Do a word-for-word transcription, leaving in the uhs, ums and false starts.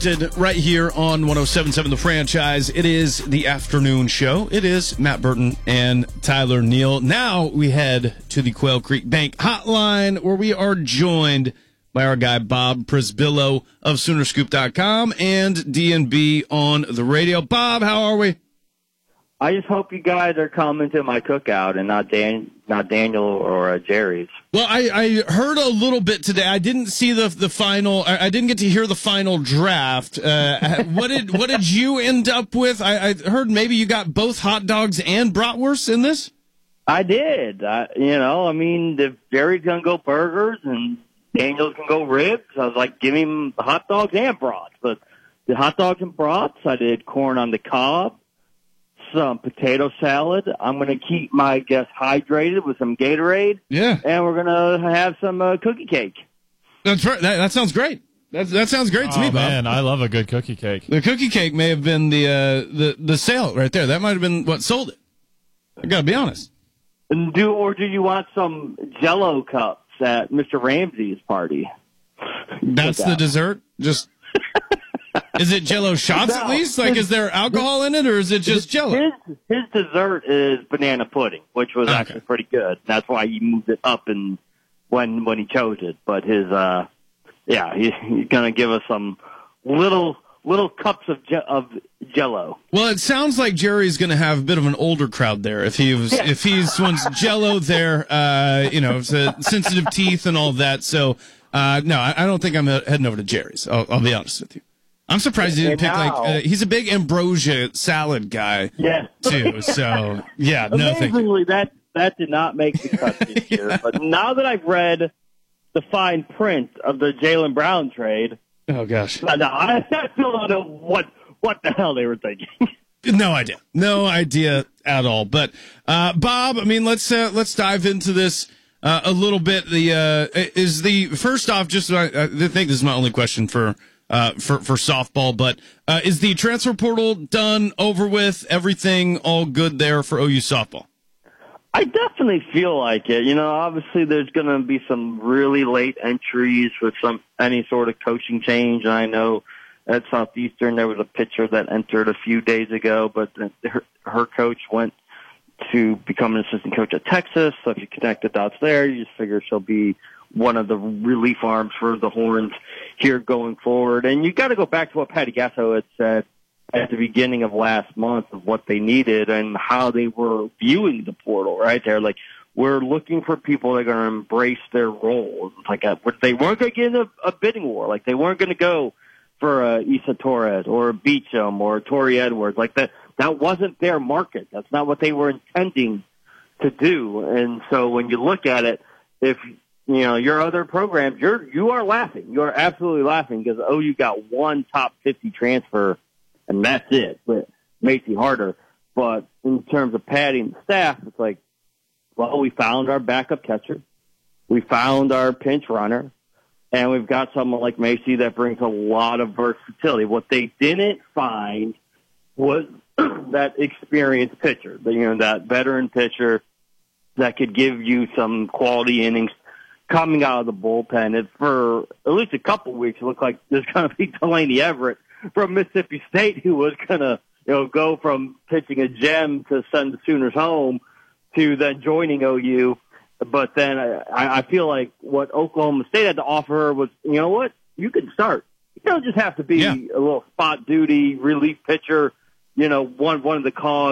Uninterrupted right here on one oh seven point seven The Franchise. It is the afternoon show. It is Matt Burton and Tyler Neal. Now we head to the Quail Creek Bank hotline where we are joined by our guy Bob Prisbillo of Sooner Scoop dot com and D and B on the radio. Bob, how are we? I just hope you guys are coming to my cookout and not Dan, not Daniel or uh, Jerry's. Well, I, I heard a little bit today. I didn't see the the final. I, I didn't get to hear the final draft. Uh, what did what did you end up with? I, I heard maybe you got both hot dogs and bratwurst in this. I did. I, you know, I mean, if Jerry's gonna go burgers and Daniel's can go ribs, I was like, give him hot dogs and brats. But the hot dogs and brats, I did corn on the cob. Some potato salad. I'm going to keep my guests hydrated with some Gatorade. Yeah. And we're going to have some uh, cookie cake. That's right. That, that sounds great. That, that sounds great to oh, me, Bob. Man, I love a good cookie cake. The cookie cake may have been the uh, the the sale right there. That might have been what sold it. I got to be honest. And do or do you want some Jell-O cups at Mister Ramsey's party? That's the dessert. Just. Is it Jell-O shots no, at least? Like, is there alcohol in it, or is it just Jell-O? His, his dessert is banana pudding, which was okay. actually pretty good. That's why he moved it up and when when he chose it. But his, uh, yeah, he, he's gonna give us some little little cups of je- of Jell-O. Well, it sounds like Jerry's going to have a bit of an older crowd there. If he was, yeah. if he's wants Jell-O there, uh, you know, it's a sensitive teeth and all that. So, uh, no, I, I don't think I'm heading over to Jerry's. I'll, I'll be honest with you. I'm surprised he didn't pick, like, uh, he's a big ambrosia salad guy, yeah. too. So, yeah, no thank you. Amazingly, that, that did not make the cut this year. Yeah. But now that I've read the fine print of the Jaylen Brown trade, oh, gosh. No, I, I still don't know what, what the hell they were thinking. No idea. No idea at all. But, uh, Bob, I mean, let's, uh, let's dive into this. Uh, a little bit. The uh, is the first off. Just I, I think this is my only question for uh, for for softball. But uh, is the transfer portal done, over with, everything all good there for O U softball? I definitely feel like it. You know, obviously there's going to be some really late entries with some any sort of coaching change. And I know at Southeastern there was a pitcher that entered a few days ago, but her, her coach went to become an assistant coach at Texas. So if you connect the dots there, you just figure she'll be one of the relief arms for the Horns here going forward. And you got to go back to what Patty Gasso had said at the beginning of last month of what they needed and how they were viewing the portal, right? They're like, we're looking for people that are going to embrace their roles. Like a, they weren't going to get in a, a bidding war. Like they weren't going to go for uh, Issa Torres or Beecham or Tori Edwards. Like that. That wasn't their market. That's not what they were intending to do. And so when you look at it, if, you know, your other programs, you're, you are laughing. You are absolutely laughing because O U got one top fifty transfer and that's it. But Macy Harder. But in terms of padding the staff, it's like, well, we found our backup catcher. We found our pinch runner. And we've got someone like Macy that brings a lot of versatility. What they didn't find was that experienced pitcher, you know, that veteran pitcher that could give you some quality innings coming out of the bullpen. And for at least a couple weeks, it looked like there's going to be Delaney Everett from Mississippi State who was going to, you know, go from pitching a gem to send the Sooners home to then joining O U. But then I, I feel like what Oklahoma State had to offer her was, you know what, you can start. You don't just have to be yeah. a little spot duty relief pitcher. You know, one one of the calls